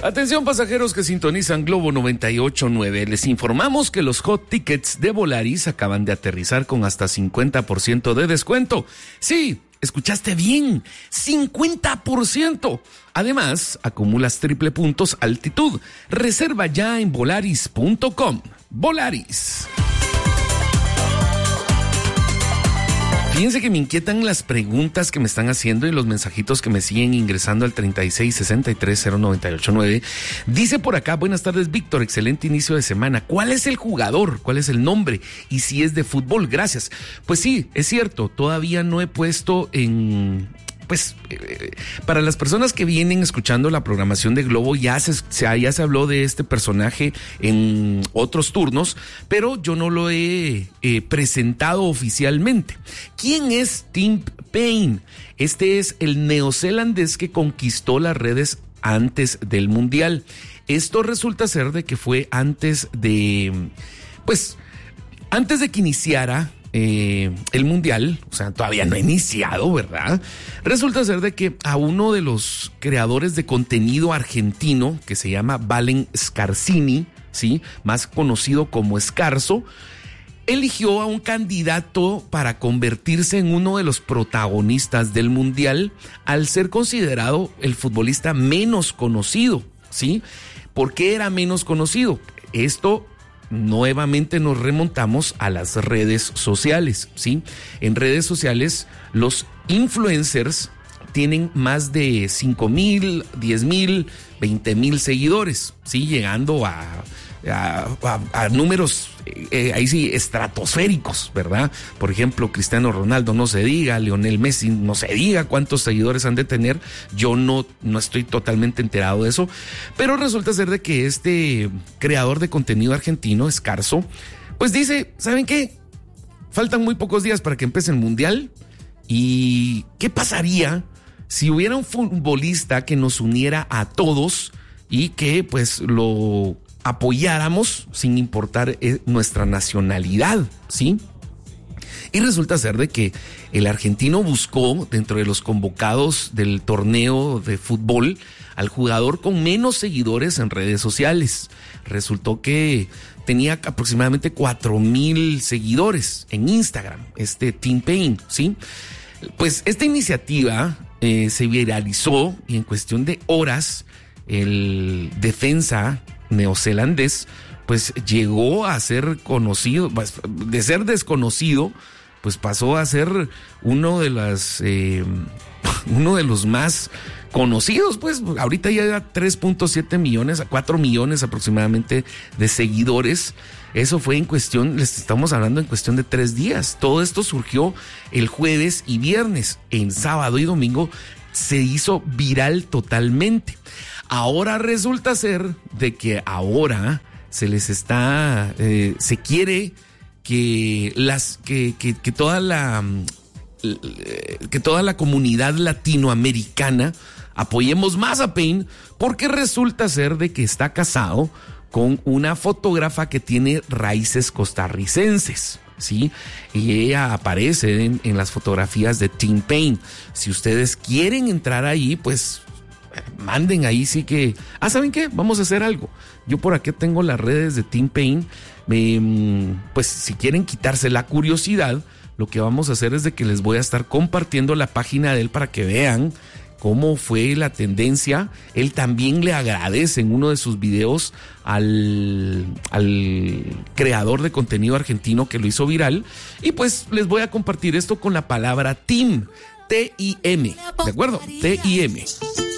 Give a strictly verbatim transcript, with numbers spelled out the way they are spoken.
Atención pasajeros que sintonizan Globo noventa y ocho punto nueve. Les informamos que los hot tickets de Volaris acaban de aterrizar con hasta cincuenta por ciento de descuento. Sí, escuchaste bien, cincuenta por ciento. Además, acumulas triple puntos altitud. Reserva ya en volaris punto com. Volaris. Fíjense que me inquietan las preguntas que me están haciendo y los mensajitos que me siguen ingresando al treinta y seis sesenta y tres cero noventa y ocho nueve. Dice por acá, buenas tardes Víctor, excelente inicio de semana. ¿Cuál es el jugador? ¿Cuál es el nombre? Y si es de fútbol, gracias. Pues sí, es cierto, todavía no he puesto en... Pues eh, para las personas que vienen escuchando la programación de Globo ya se, ya se habló de este personaje en otros turnos, pero yo no lo he eh, presentado oficialmente. ¿Quién es Tim Paine? Este es el neozelandés que conquistó las redes antes del Mundial. Esto resulta ser de que fue antes de, pues, antes de que iniciara Eh, el Mundial, o sea, todavía no ha iniciado, ¿verdad? Resulta ser de que a uno de los creadores de contenido argentino, que se llama Valen Scarsini, ¿sí? Más conocido como Scarzo, eligió a un candidato para convertirse en uno de los protagonistas del Mundial al ser considerado el futbolista menos conocido, ¿sí? ¿Por qué era menos conocido? Esto nuevamente nos remontamos a las redes sociales, ¿sí? En redes sociales los influencers tienen más de cinco mil, diez mil, veinte mil seguidores, ¿sí? Llegando a, a, a, a números, eh, ahí sí, estratosféricos, ¿verdad? Por ejemplo, Cristiano Ronaldo, no se diga, Lionel Messi, no se diga cuántos seguidores han de tener. Yo no, no estoy totalmente enterado de eso, pero resulta ser de que este creador de contenido argentino, Scarzo, pues dice, ¿saben qué? Faltan muy pocos días para que empiece el Mundial, y ¿qué pasaría si hubiera un futbolista que nos uniera a todos y que pues lo apoyáramos sin importar eh, nuestra nacionalidad, ¿sí? Y resulta ser de que el argentino buscó dentro de los convocados del torneo de fútbol al jugador con menos seguidores en redes sociales. Resultó que tenía aproximadamente cuatro mil seguidores en Instagram, este Tim Paine, ¿sí? Pues esta iniciativa eh, se viralizó y en cuestión de horas el defensa neozelandés pues llegó a ser conocido, de ser desconocido, pues pasó a ser uno de las eh, uno de los más conocidos, pues ahorita ya tres punto siete millones a cuatro millones aproximadamente de seguidores. Eso fue en cuestión, les estamos hablando en cuestión de tres días. Todo esto surgió el jueves y viernes. En sábado y domingo se hizo viral totalmente. Ahora resulta ser de que ahora se les está, eh, se quiere que las, que, que, que toda la, que toda la comunidad latinoamericana apoyemos más a Paine, porque resulta ser de que está casado con una fotógrafa que tiene raíces costarricenses, ¿sí? Y ella aparece en, en las fotografías de Tim Paine. Si ustedes quieren entrar ahí, pues manden ahí, sí que... Ah, ¿saben qué? Vamos a hacer algo. Yo por aquí tengo las redes de Tim Paine. Eh, pues si quieren quitarse la curiosidad, lo que vamos a hacer es de que les voy a estar compartiendo la página de él para que vean cómo fue la tendencia. Él también le agradece en uno de sus videos al, al creador de contenido argentino que lo hizo viral. Y pues les voy a compartir esto con la palabra Tim, T I M, ¿de acuerdo? T I M.